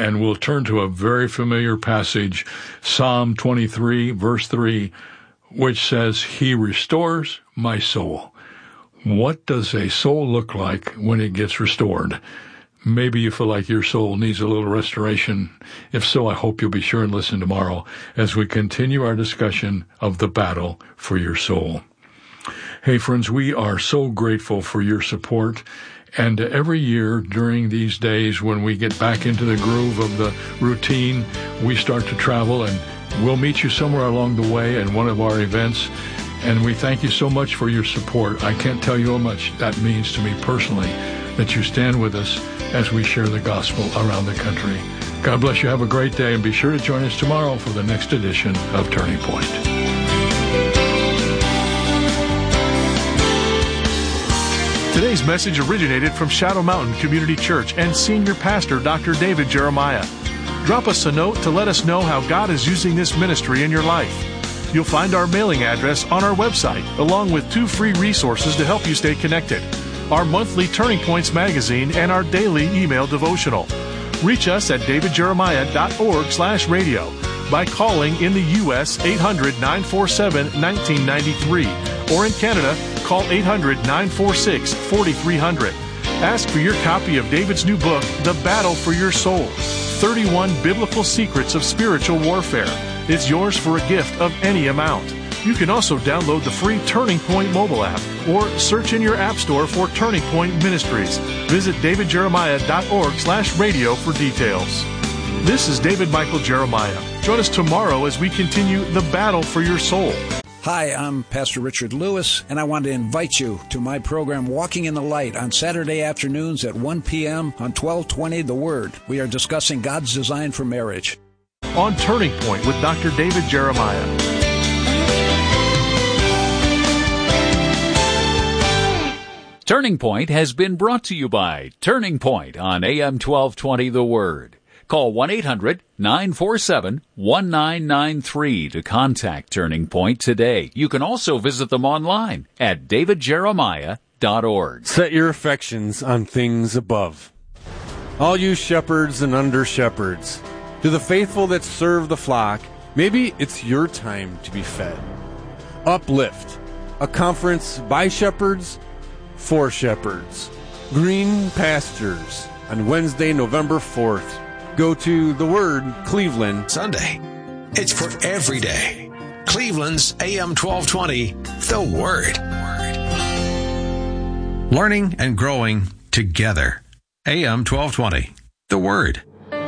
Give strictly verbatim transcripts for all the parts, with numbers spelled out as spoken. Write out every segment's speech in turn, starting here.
and we'll turn to a very familiar passage, Psalm twenty-three, verse three, which says, He restores my soul. What does a soul look like when it gets restored? Maybe you feel like your soul needs a little restoration. If so, I hope you'll be sure and listen tomorrow as we continue our discussion of the battle for your soul. Hey, friends, we are so grateful for your support. And every year during these days when we get back into the groove of the routine, we start to travel, and we'll meet you somewhere along the way in one of our events. And we thank you so much for your support. I can't tell you how much that means to me personally, that you stand with us as we share the gospel around the country. God bless you. Have a great day, and be sure to join us tomorrow for the next edition of Turning Point. Today's message originated from Shadow Mountain Community Church and Senior Pastor Doctor David Jeremiah. Drop us a note to let us know how God is using this ministry in your life. You'll find our mailing address on our website, along with two free resources to help you stay connected: our monthly Turning Points magazine and our daily email devotional. Reach us at davidjeremiah.org slash radio by calling in the U S eight hundred, nine four seven, one nine nine three, or in Canada, call eight hundred, nine four six, four three zero zero. Ask for your copy of David's new book, The Battle for Your Soul, thirty-one Biblical Secrets of Spiritual Warfare. It's yours for a gift of any amount. You can also download the free Turning Point mobile app or search in your app store for Turning Point Ministries. Visit davidjeremiah.org slash radio for details. This is David Michael Jeremiah. Join us tomorrow as we continue the battle for your soul. Hi, I'm Pastor Richard Lewis, and I want to invite you to my program, Walking in the Light, on Saturday afternoons at one p.m. on twelve twenty The Word. We are discussing God's design for marriage. On Turning Point with Doctor David Jeremiah. Turning Point has been brought to you by Turning Point on A M twelve twenty The Word. Call one eight hundred, nine four seven, one nine nine three to contact Turning Point today. You can also visit them online at david jeremiah dot org. Set your affections on things above. All you shepherds and under-shepherds, to the faithful that serve the flock, maybe it's your time to be fed. Uplift, a conference by shepherds, for shepherds. Green Pastures, on Wednesday, November fourth. Go to The Word, Cleveland. Sunday. It's for every day. Cleveland's A M twelve twenty, The Word. Learning and growing together. A M twelve twenty, The Word.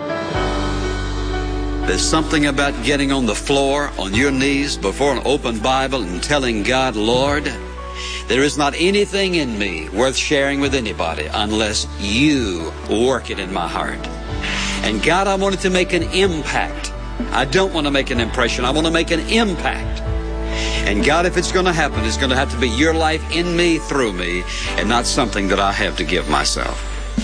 There's something about getting on the floor, on your knees, before an open Bible and telling God, Lord, there is not anything in me worth sharing with anybody unless you work it in my heart. And God, I wanted to make an impact. I don't want to make an impression. I want to make an impact. And God, if it's going to happen, it's going to have to be your life in me, through me, and not something that I have to give myself.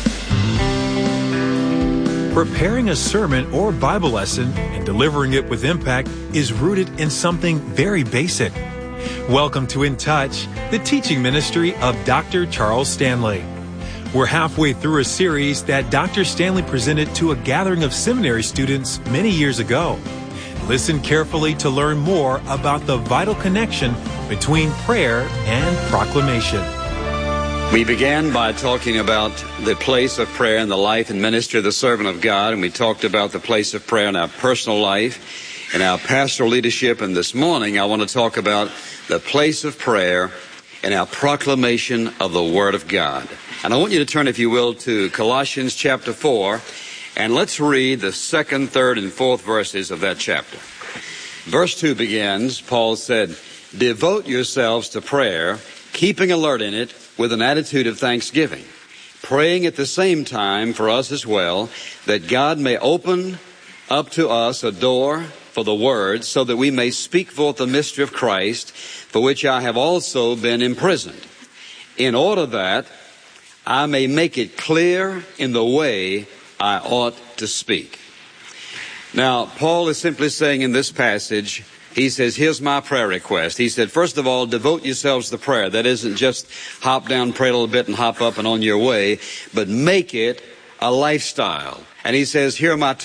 Preparing a sermon or Bible lesson and delivering it with impact is rooted in something very basic. Welcome to In Touch, the teaching ministry of Doctor Charles Stanley. We're halfway through a series that Doctor Stanley presented to a gathering of seminary students many years ago. Listen carefully to learn more about the vital connection between prayer and proclamation. We began by talking about the place of prayer in the life and ministry of the servant of God, and we talked about the place of prayer in our personal life and our pastoral leadership. And this morning, I want to talk about the place of prayer in our proclamation of the Word of God. And I want you to turn, if you will, to Colossians chapter four, and let's read the second, third, and fourth verses of that chapter. Verse two begins, Paul said, "Devote yourselves to prayer, keeping alert in it with an attitude of thanksgiving, praying at the same time for us as well, that God may open up to us a door for the word, so that we may speak forth the mystery of Christ, for which I have also been imprisoned, in order that I may make it clear in the way I ought to speak." Now, Paul is simply saying in this passage, he says, here's my prayer request. He said, first of all, devote yourselves to prayer. That isn't just hop down, pray a little bit, and hop up and on your way, but make it a lifestyle. And he says, here are my